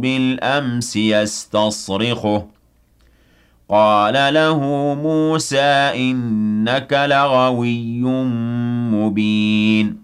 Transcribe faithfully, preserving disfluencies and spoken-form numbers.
بالأمس يستصرخه قال له موسى إنك لغوي مبين